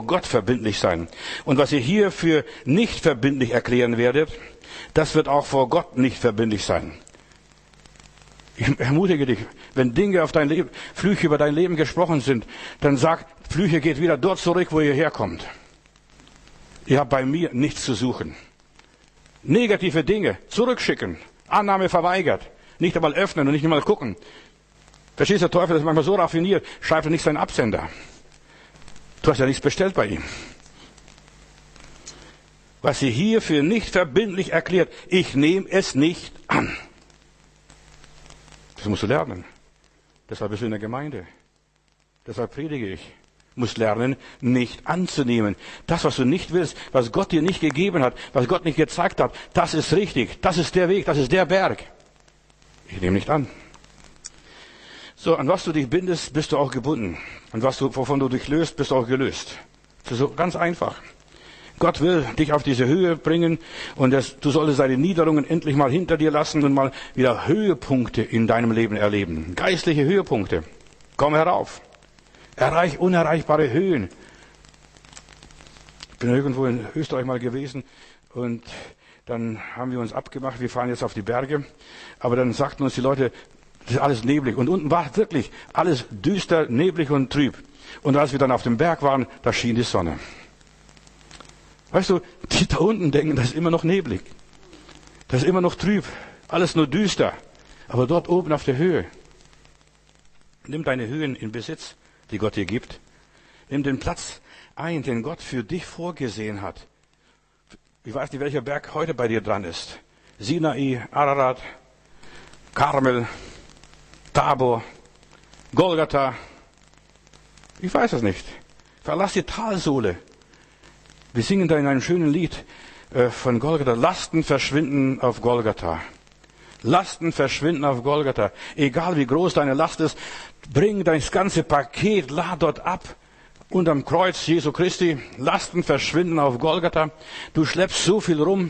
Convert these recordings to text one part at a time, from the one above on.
vor Gott verbindlich sein. Und was ihr hier für nicht verbindlich erklären werdet, das wird auch vor Gott nicht verbindlich sein. Ich ermutige dich, wenn Dinge auf dein Leben, Flüche über dein Leben gesprochen sind, dann sag, Flüche geht wieder dort zurück, wo ihr herkommt. Ihr habt bei mir nichts zu suchen. Negative Dinge zurückschicken, Annahme verweigert, nicht einmal öffnen und nicht einmal gucken. Verstehst du, der Teufel ist manchmal so raffiniert, schreibt er nicht seinen Absender. Du hast ja nichts bestellt bei ihm. Was sie hier für nicht verbindlich erklärt, ich nehme es nicht an. Das musst du lernen. Deshalb bist du in der Gemeinde. Deshalb predige ich. Du musst lernen, nicht anzunehmen. Das, was du nicht willst, was Gott dir nicht gegeben hat, was Gott nicht gezeigt hat, das ist richtig. Das ist der Weg, das ist der Berg. Ich nehme nicht an. So, an was du dich bindest, bist du auch gebunden. An wovon du dich löst, bist du auch gelöst. Das ist so ganz einfach. Gott will dich auf diese Höhe bringen und du solltest seine Niederungen endlich mal hinter dir lassen und mal wieder Höhepunkte in deinem Leben erleben. Geistliche Höhepunkte. Komm herauf. Erreich unerreichbare Höhen. Ich bin irgendwo in Österreich mal gewesen und dann haben wir uns abgemacht, wir fahren jetzt auf die Berge. Aber dann sagten uns die Leute, das ist alles neblig. Und unten war wirklich alles düster, neblig und trüb. Und als wir dann auf dem Berg waren, da schien die Sonne. Weißt du, die da unten denken, das ist immer noch neblig. Das ist immer noch trüb. Alles nur düster. Aber dort oben auf der Höhe. Nimm deine Höhen in Besitz, die Gott dir gibt. Nimm den Platz ein, den Gott für dich vorgesehen hat. Ich weiß nicht, welcher Berg heute bei dir dran ist. Sinai, Ararat, Karmel, Tabor, Golgatha. Ich weiß es nicht. Verlass die Talsohle. Wir singen da in einem schönen Lied von Golgatha. Lasten verschwinden auf Golgatha. Lasten verschwinden auf Golgatha. Egal wie groß deine Last ist, bring das ganze Paket, lad dort ab. Unterm Kreuz Jesu Christi. Lasten verschwinden auf Golgatha. Du schleppst so viel rum,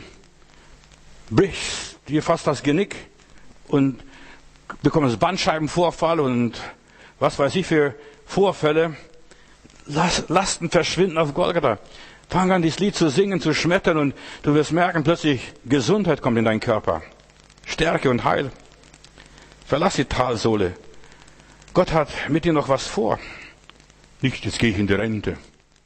brichst dir fast das Genick und bekommst Bandscheibenvorfall und was weiß ich für Vorfälle. Lasten verschwinden auf Golgatha. Fang an, dieses Lied zu singen, zu schmettern und du wirst merken, plötzlich Gesundheit kommt in deinen Körper. Stärke und Heil. Verlass die Talsohle. Gott hat mit dir noch was vor. Nicht, jetzt gehe ich in die Rente.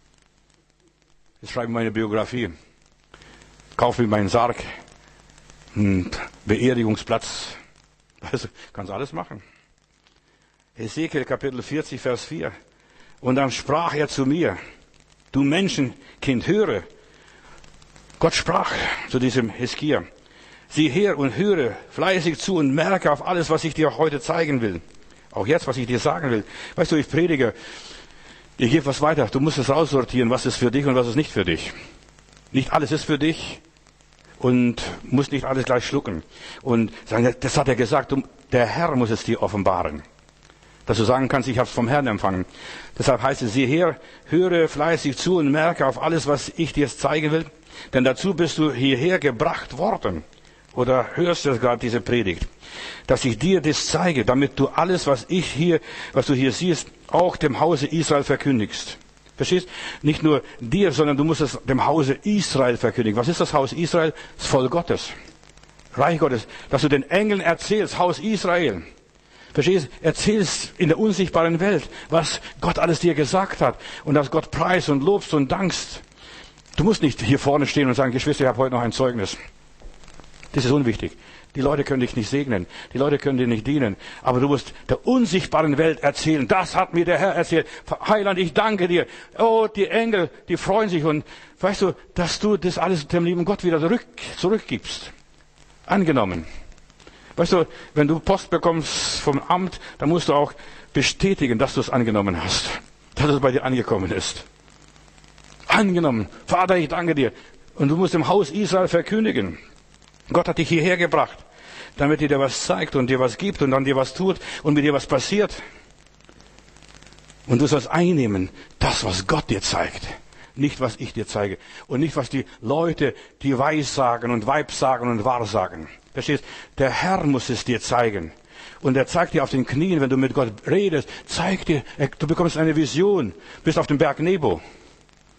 Jetzt schreibe ich meine Biografie. Kaufe mir meinen Sarg. Einen Beerdigungsplatz. Also, kannst alles machen. Hesekiel Kapitel 40, Vers 4. Und dann sprach er zu mir, du Menschenkind, höre. Gott sprach zu diesem Hiskia. Sieh her und höre fleißig zu und merke auf alles, was ich dir heute zeigen will. Auch jetzt, was ich dir sagen will. Weißt du, ich predige, ich gebe was weiter. Du musst es raussortieren, was ist für dich und was ist nicht für dich. Nicht alles ist für dich und musst nicht alles gleich schlucken. Und sagen, das hat er gesagt, der Herr muss es dir offenbaren. Dass du sagen kannst, ich habe es vom Herrn empfangen. Deshalb heißt es, sieh her, höre fleißig zu und merke auf alles, was ich dir zeigen will. Denn dazu bist du hierher gebracht worden. Oder hörst du gerade diese Predigt? Dass ich dir das zeige, damit du alles, was du hier siehst, auch dem Hause Israel verkündigst. Verstehst? Nicht nur dir, sondern du musst es dem Hause Israel verkündigen. Was ist das Haus Israel? Das Volk Gottes. Reich Gottes. Dass du den Engeln erzählst, Haus Israel. Verstehst? Erzählst in der unsichtbaren Welt, was Gott alles dir gesagt hat. Und dass Gott preist und lobst und dankst. Du musst nicht hier vorne stehen und sagen, Geschwister, ich habe heute noch ein Zeugnis. Das ist unwichtig. Die Leute können dich nicht segnen. Die Leute können dir nicht dienen. Aber du musst der unsichtbaren Welt erzählen. Das hat mir der Herr erzählt. Heiland, ich danke dir. Oh, die Engel, die freuen sich. Und weißt du, dass du das alles dem lieben Gott wieder zurückgibst. Angenommen. Weißt du, wenn du Post bekommst vom Amt, dann musst du auch bestätigen, dass du es angenommen hast. Dass es bei dir angekommen ist. Angenommen. Vater, ich danke dir. Und du musst im Haus Israel verkündigen. Gott hat dich hierher gebracht, damit er dir was zeigt und dir was gibt und dann dir was tut und mit dir was passiert. Und du sollst einnehmen, das, was Gott dir zeigt. Nicht, was ich dir zeige. Und nicht, was die Leute, die Weissagen und Weibsagen und Wahrsagen. Verstehst? Der Herr muss es dir zeigen. Und er zeigt dir auf den Knien, wenn du mit Gott redest, zeigt dir, du bekommst eine Vision. Bist auf dem Berg Nebo.